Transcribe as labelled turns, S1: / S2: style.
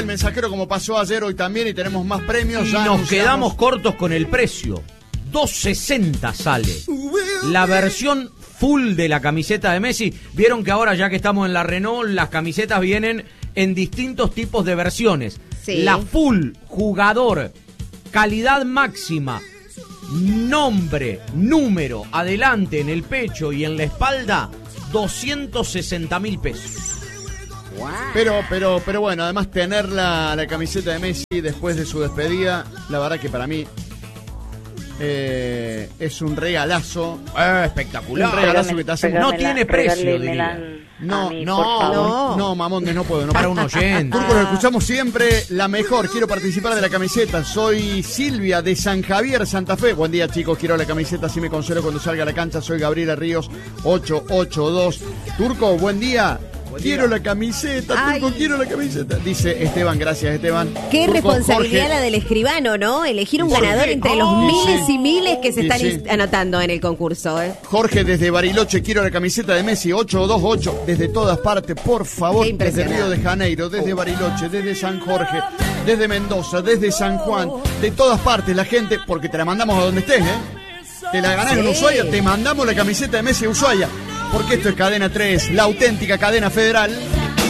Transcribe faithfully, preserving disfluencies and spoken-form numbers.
S1: El mensajero, como pasó ayer, hoy también, y tenemos más premios.
S2: Y
S1: ya
S2: nos
S1: anunciamos.
S2: quedamos cortos con el precio. dos sesenta sale la versión full de la camiseta de Messi. Vieron que ahora, ya que estamos en la Renault, las camisetas vienen en distintos tipos de versiones.
S3: Sí.
S2: La full, jugador, calidad máxima, nombre, número, adelante en el pecho y en la espalda, doscientos sesenta mil pesos.
S3: Wow.
S1: Pero, pero, pero bueno, además tener la, la camiseta de Messi después de su despedida, la verdad que para mí eh, es un regalazo.
S2: Eh, espectacular.
S1: Un regalazo que te hacemos.
S2: No tiene precio, diría.
S1: No,
S3: mí,
S1: no,
S3: por favor.
S1: no, no, Mamonde, no puedo. No
S2: Para un oyente.
S1: Turco, lo escuchamos siempre, la mejor. Quiero participar de la camiseta. Soy Silvia de San Javier, Santa Fe. Buen día, chicos. Quiero la camiseta, así me consuelo cuando salga a la cancha. Soy Gabriela Ríos, ocho ocho dos. Turco, buen día.
S2: Buen
S1: Quiero
S2: día.
S1: la camiseta,
S3: Ay.
S1: Turco, quiero la camiseta. Dice Esteban, gracias, Esteban.
S3: Qué
S1: Turco,
S3: responsabilidad
S1: Jorge.
S3: la del escribano, ¿no? Elegir un
S1: Jorge.
S3: ganador entre los
S2: Oh.
S3: miles
S1: Sí.
S3: y miles que se
S1: Sí,
S3: están
S1: sí.
S3: is- anotando en el concurso, ¿eh?
S1: Jorge desde Bariloche, quiero la camiseta de Messi, ocho dos ocho, desde todas partes, por favor,
S3: Qué
S1: desde
S3: impresionante.
S1: Río de Janeiro, desde Bariloche, desde San Jorge, desde Mendoza, desde San Juan, de todas partes la gente, porque te la mandamos a donde estés, ¿eh? Te la ganás en
S3: Sí.
S1: Ushuaia, te mandamos la camiseta de Messi a Ushuaia, porque esto es Cadena tres, la auténtica cadena federal.